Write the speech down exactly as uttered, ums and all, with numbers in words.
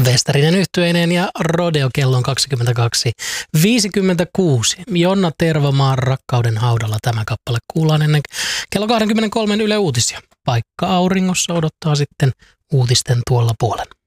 Vestarinen yhtyeineen ja Rodeo kello on kaksikymmentäkaksi viisikymmentäkuusi. Jonna Tervamaan Rakkauden haudalla tämä kappale kuullaan ennen kello kaksikymmentäkolme Yle Uutisia. Paikka auringossa odottaa sitten uutisten tuolla puolen.